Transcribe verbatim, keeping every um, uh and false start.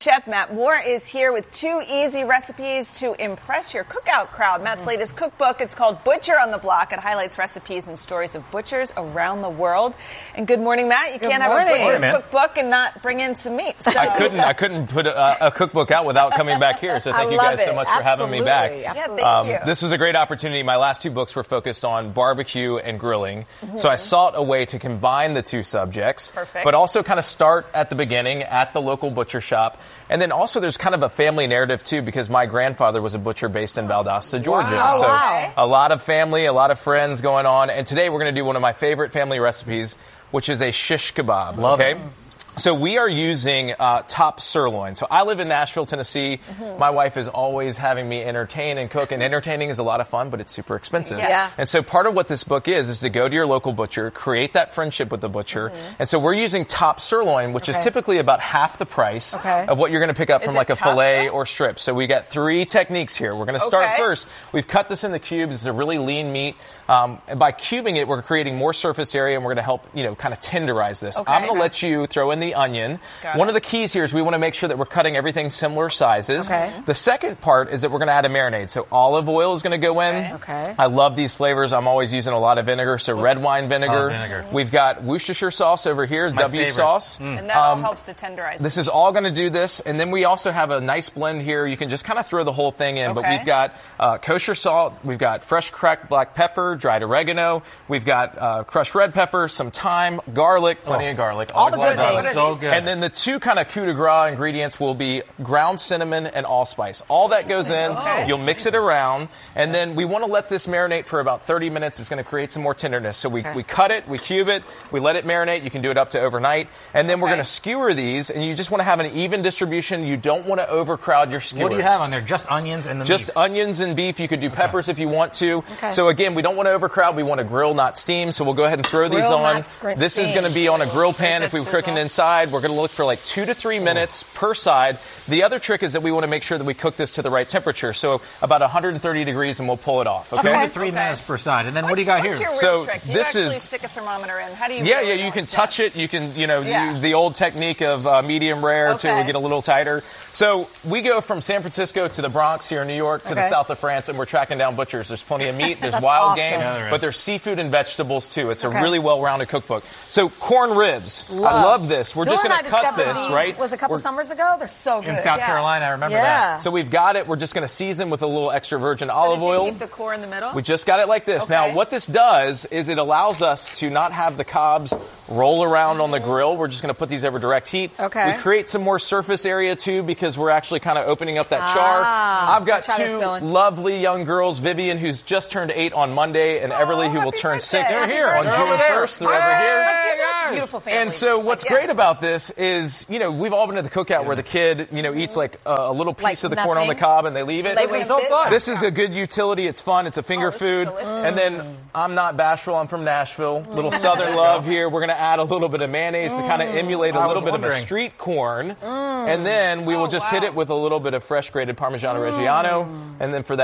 Chef Matt Moore is here with two easy recipes to impress your cookout crowd. Matt's mm-hmm. latest cookbook, it's called Butcher on the Block. It highlights recipes and stories of butchers around the world. And good morning, Matt. You good can't morning. have a butcher morning, cookbook and not bring in some meat. So. I couldn't. I couldn't put a, a cookbook out without coming back here. So thank I you love guys so it. much Absolutely. for having me back. Yeah, thank um, you. This was a great opportunity. My last two books were focused on barbecue and grilling. Mm-hmm. So I sought a way to combine the two subjects, Perfect. but also kind of start at the beginning at the local butcher shop. And then also there's kind of a family narrative, too, because my grandfather was a butcher based in Valdosta, Georgia. Wow. So Wow. a lot of family, a lot of friends going on. And today we're going to do one of my favorite family recipes, which is a shish kebab. Love okay? it. So we are using uh, top sirloin. So I live in Nashville, Tennessee. Mm-hmm. My wife is always having me entertain and cook, and entertaining is a lot of fun, but it's super expensive. Yes. Yeah. And so part of what this book is, is to go to your local butcher, create that friendship with the butcher. Mm-hmm. And so we're using top sirloin, which okay. is typically about half the price okay. of what you're going to pick up is from like a tough, filet though? or strip. So we got three techniques here. We're going to start Okay. first. We've cut this into cubes. It's a really lean meat. Um, and by cubing it, we're creating more surface area, and we're going to help, you know, kind of tenderize this. Okay. I'm going to let you throw in the onion. Got One it. of the keys here is we want to make sure that we're cutting everything similar sizes. Okay. The second part is that we're going to add a marinade. So olive oil is going to go in. Okay. Okay. I love these flavors. I'm always using a lot of vinegar. So red wine vinegar. Oh, vinegar. We've got Worcestershire sauce over here, My W favorite. sauce. And that all Um, helps to tenderize. This is all going to do this. And then we also have a nice blend here. You can just kind of throw the whole thing in. But Okay. we've got uh, kosher salt. We've got fresh cracked black pepper, dried oregano. We've got uh, crushed red pepper, some thyme, garlic, plenty Oh. of garlic. All the Always good love things. garlic. So good. And then the two kind of coup de grace ingredients will be ground cinnamon and allspice. All that goes in. Okay. You'll mix it around. And then we want to let this marinate for about thirty minutes. It's going to create some more tenderness. So we, Okay. we cut it, we cube it, we let it marinate. You can do it up to overnight. And then we're Okay. going to skewer these. And you just want to have an even distribution. You don't want to overcrowd your skewers. What do you have on there? Just onions and the Just meat. onions and beef. You could do peppers if you want to. Okay. So again, we don't want to overcrowd. We want to grill, not steam. So we'll go ahead and throw these Grill, on. not scr- This is steam. going to be on a grill pan. Is If we it were cooking sizzle? inside, we're going to look for like two to three minutes per side. The other trick is that we want to make sure that we cook this to the right temperature. So about one hundred thirty degrees, and we'll pull it off. Two Okay. to three Okay. minutes per side. And then what do you got What's here? your real So trick? Do you this actually is- stick a thermometer in? How do you Yeah, really yeah, know you can it's touch done? it. You can, you know, Yeah. use the old technique of uh, medium rare Okay. to get a little tighter. So we go from San Francisco to the Bronx here in New York to the Okay. south of France, and we're tracking down butchers. There's plenty of meat. There's That's wild awesome. game, Yeah, there is. but there's seafood and vegetables too. It's a Okay. really well-rounded cookbook. So corn ribs. I Love. love this. We're Bill just and going I to cut discovered this, these, right? Was it a couple We're- summers ago? They're so good. In South Yeah. Carolina, I remember Yeah. that. So we've got it. We're just going to season with a little extra virgin So olive did you oil. keep the core in the middle? We just got it like this. Now, Okay. what this does is it allows us to not have the cobs roll around on the grill. We're just going to put these over direct heat. Okay. We create some more surface area, too, because we're actually kind of opening up that char. Ah. I've got Try this, two Dylan. lovely young girls, Vivian, who's just turned eight on Monday, and Everly, who will happy turn birthday. six They're here. on They're June over there. first. They're over here. Beautiful family. And so what's Yes. great about this is, you know, we've all been at the cookout where the kid, you know, eats like a, a little piece Like of the corn on the nothing. cob and they leave it. They waste so it? fun. This is a good utility. It's fun. It's a finger Oh, this is food. delicious. And then I'm not bashful. I'm from Nashville. Little Southern love here. We're going to add a little bit of mayonnaise to kind of emulate a I little was bit of a wondering. street corn. And then we will Oh, just wow. hit it with a little bit of fresh grated Parmigiano Reggiano. And then for that